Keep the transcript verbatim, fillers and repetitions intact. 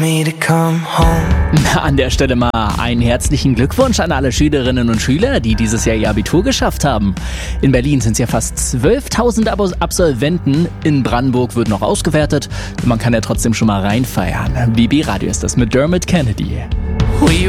An der Stelle mal einen herzlichen Glückwunsch an alle Schülerinnen und Schüler, die dieses Jahr ihr Abitur geschafft haben. In Berlin sind es ja fast zwölftausend Absolventen. In Brandenburg wird noch ausgewertet. Man kann ja trotzdem schon mal reinfeiern. B B Radio ist das mit Dermot Kennedy. We